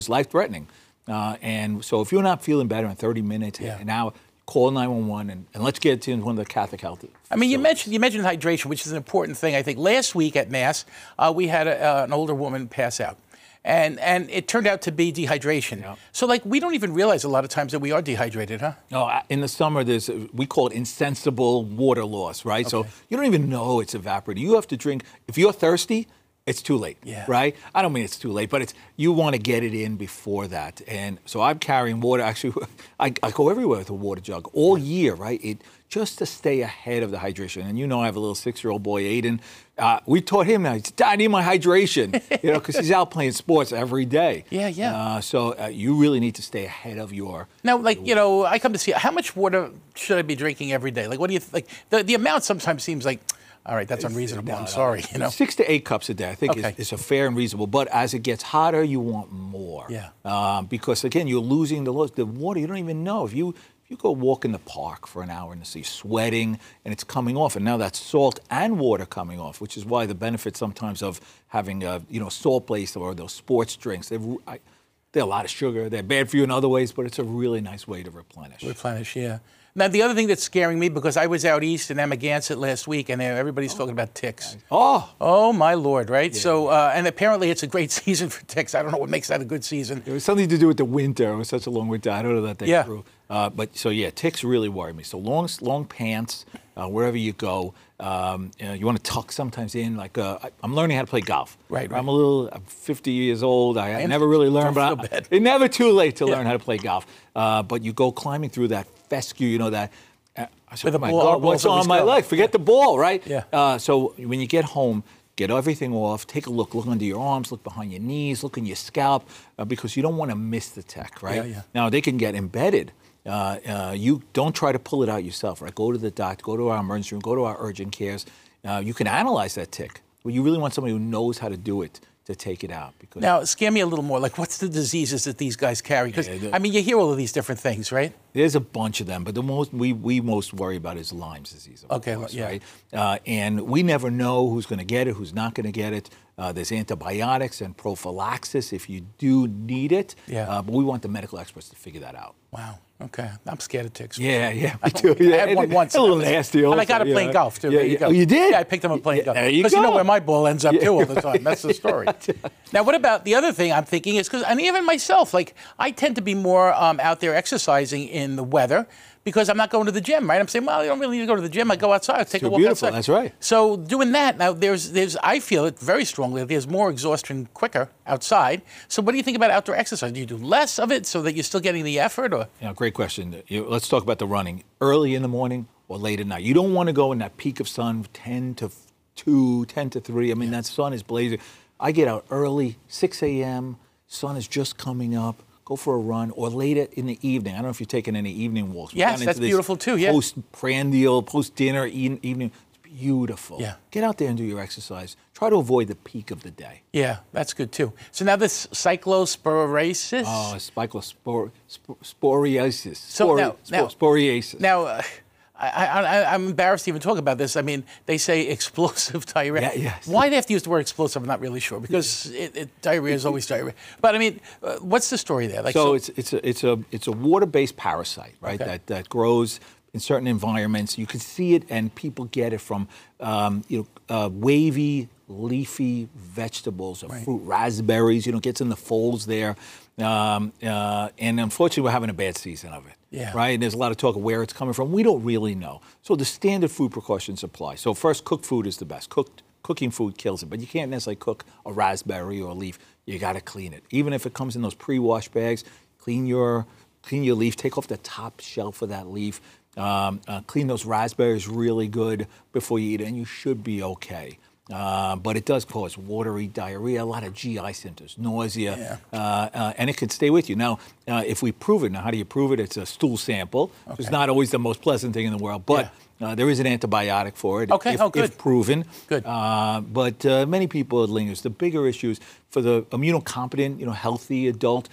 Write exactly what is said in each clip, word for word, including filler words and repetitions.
It's life-threatening. Uh, and so if you're not feeling better in thirty minutes, Yeah. an hour, call nine one one and, and let's get to one of the Catholic health. I mean, you mentioned you mentioned hydration, which is an important thing. I think last week at Mass, uh, we had a, uh, an older woman pass out. And and it turned out to be dehydration. Yeah. So, like, we don't even realize a lot of times that we are dehydrated, huh? No, I- in the summer, there's a, we call it insensible water loss, right? So Okay. you don't even know it's evaporating. You have to drink. If you're thirsty, it's too late, Yeah. right? I don't mean it's too late, but it's you want to get it in before that. And so I'm carrying water. Actually, I, I go everywhere with a water jug all year, right? It just to stay ahead of the hydration. And you know, I have a little six-year-old boy, Aiden. Uh, we taught him now. Dad, I need my hydration, you know, because he's out playing sports every day. Yeah, yeah. Uh, so uh, you really need to stay ahead of your. Now, like, you know, I come to see, how much water should I be drinking every day? Like, what do you, th- like, the, the amount sometimes seems like, all right, that's unreasonable, No, I'm no. sorry, you know? Six to eight cups a day, I think, Okay. is, is a fair and reasonable. But as it gets hotter, you want more. Yeah. Um, because again, you're losing the the water. You don't even know if you if you go walk in the park for an hour and you're sweating and it's coming off, and now that's salt and water coming off, which is why the benefit sometimes of having a you know salt-based or those sports drinks. They've, I, they're a lot of sugar. They're bad for you in other ways, but it's a really nice way to replenish. Replenish, yeah. Now, the other thing that's scaring me, because I was out east in Amagansett last week, and there- everybody's talking about ticks. Oh, Oh, my Lord, right? So, uh, and apparently it's a great season for ticks. I don't know what makes that a good season. it was something to do with the winter. It was such a long winter. I don't know that they Yeah. grew. Uh, but so yeah, ticks really worry me. So long, long pants, uh, wherever you go. Um, you, know, you want to tuck sometimes in. Like uh, I, I'm learning how to play golf. Right, right. I'm a little. I'm fifty years old. I, I Man, never really learned, don't but feel I, bad. it's never too late to Yeah. learn how to play golf. Uh, but you go climbing through that fescue. You know that. Uh, I said, With a oh my ball- God, our what's balls on my always go. leg? Forget the ball, right? Yeah. Uh, so when you get home, get everything off, take a look, look under your arms, look behind your knees, look in your scalp, uh, because you don't want to miss the tick, right? Yeah, yeah. Now, they can get embedded. Uh, uh, you don't try to pull it out yourself, right? Go to the doctor, go to our emergency room, go to our urgent cares. Uh, you can analyze that tick. Well, you really want somebody who knows how to do it to take it out. Because Now, scare me a little more. Like, what's the diseases that these guys carry? Because, Yeah, the- I mean, you hear all of these different things, right? there's a bunch of them, but the most we, we most worry about is Lyme's disease, of Okay, course, yeah. right? Uh, and we never know who's going to get it, who's not going to get it. Uh, there's antibiotics and prophylaxis if you do need it. Yeah. Uh, but we want the medical experts to figure that out. Wow. Okay. I'm scared of ticks. Yeah, yeah, I me too. I Yeah, had one and once. A little That was- nasty. And I also, got it yeah. playing golf, too. Yeah, There you yeah. go. Oh, you did? Yeah, I picked them up playing Yeah, golf. there you Because you know go. where my ball ends up, too, all the time. That's the story. Now, what about the other thing I'm thinking is, because, and even myself, like, I tend to be more um, out there exercising in the weather because I'm not going to the gym, right? I'm saying, well, you don't really need to go to the gym. I go outside, I take too a walk beautiful. outside. That's right. So doing that, now, there's, there's, I feel it very strongly, there's more exhaustion quicker outside. So what do you think about outdoor exercise? Do you do less of it so that you're still getting the effort, or? Yeah, great question. You, let's talk about the running. Early in the morning or late at night. You don't want to go in that peak of sun, ten to two, ten to three. I mean, that sun is blazing. I get out early, six a.m., sun is just coming up. Go for a run, or late in the evening. I don't know if you're taking any evening walks. We've Yes, gotten that's into this beautiful too, yeah. Post-prandial, post-dinner, e- evening. It's beautiful. Yeah. Get out there and do your exercise. Try to avoid the peak of the day. Yeah, that's good too. So now this cyclosporiosis. Oh, spicospor, spor, sporiosis. So Spori- now- now- spor- sporiasis. Now, uh, I, I, I'm embarrassed to even talk about this. I mean, they say explosive diarrhea. Yeah, yes. Why they have to use the word explosive, I'm not really sure, because it, it, diarrhea is always diarrhea. But I mean, uh, what's the story there? Like, So, it's it's a it's a it's a water-based parasite, right? Okay. That that grows in certain environments. You can see it, and people get it from um, you know uh, wavy, leafy vegetables or Right. fruit, raspberries. You know, gets in the folds there, um, uh, and unfortunately, we're having a bad season of it. Yeah. Right. And there's a lot of talk of where it's coming from. We don't really know. So the standard food precautions apply. So first, cooked food is the best. Cooked cooking food kills it, but you can't necessarily cook a raspberry or a leaf. You got to clean it. Even if it comes in those pre-washed bags, clean your clean your leaf. Take off the top shelf of that leaf. Um, uh, clean those raspberries really good before you eat it, and you should be okay. Uh, but it does cause watery diarrhea, a lot of G I symptoms, nausea, Yeah. uh, uh, and it can stay with you. Now, uh, if we prove it, now how do you prove it? It's a stool sample. So it's Okay. not always the most pleasant thing in the world, but uh, there is an antibiotic for it Okay, if, oh, good. if proven. Good. Uh, but uh, many people it lingers. The bigger issues for the immunocompetent, you know, healthy adult,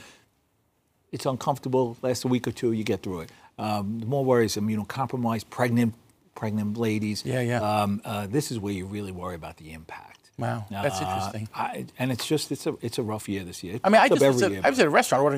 it's uncomfortable. Lasts a week or two, you get through it. Um, the more worries, immunocompromised, pregnant, pregnant ladies. Yeah, yeah. Um, uh, this is where you really worry about the impact. Wow, that's Uh, interesting. I, and it's just it's a it's a rough year this year. It I mean, I pops just up was every at, year. I was at a restaurant ordering